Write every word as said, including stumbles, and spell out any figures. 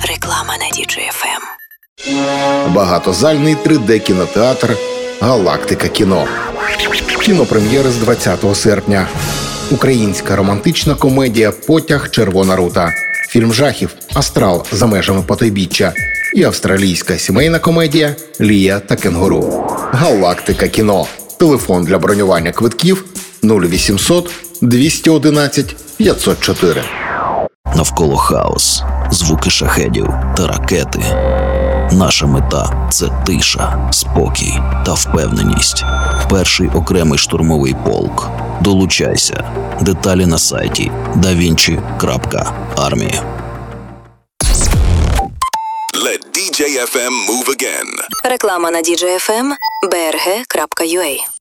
Реклама на ді джей еф ем. Багатозальний три де-кінотеатр «Галактика кіно». Кінопрем'єри з двадцятого серпня. Українська романтична комедія «Потяг. Червона рута». Фільм жахів «Астрал. За межами потойбіччя». І австралійська сімейна комедія «Лія та кенгуру». «Галактика кіно». Телефон для бронювання квитків нуль вісімсот двісті одинадцять п'ятсот чотири. Навколо хаос, звуки шахедів та ракети. Наша мета – це тиша, спокій та впевненість. Перший окремий штурмовий полк. Долучайся. Деталі на сайті да вінчі крапка армія. Let ді джей еф ем move again. Реклама на ді джей еф ем бе ер ге крапка ю а.